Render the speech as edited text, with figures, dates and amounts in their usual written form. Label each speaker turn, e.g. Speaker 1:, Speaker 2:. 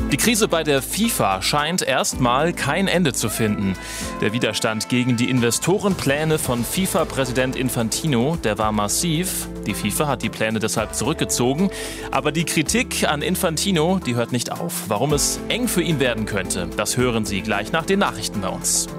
Speaker 1: Die Krise bei der FIFA scheint erstmal kein Ende zu finden. Der Widerstand gegen die Investorenpläne von FIFA-Präsident Infantino, der war massiv. Die FIFA hat die Pläne deshalb zurückgezogen. Aber die Kritik an Infantino, die hört nicht auf. Warum es eng für ihn werden könnte, das hören Sie gleich nach den Nachrichten bei uns.